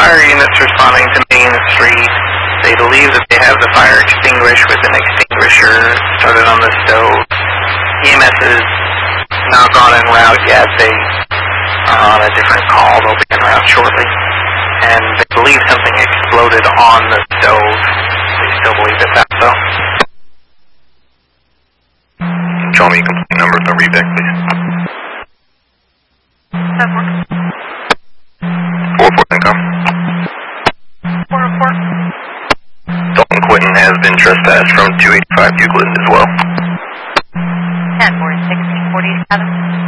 fire units responding to Main Street. They believe that they have the fire extinguished with an extinguisher started on the stove. EMS is not gone en route yet. They are on a different call. They'll be en route shortly. And they believe something exploded on the stove. They still believe that that's so. Show me complaint number for reback, please. 4-4 income. 404. Dalton Quinton has been trespassed from 285 Euclid as well. 10-4, 1647.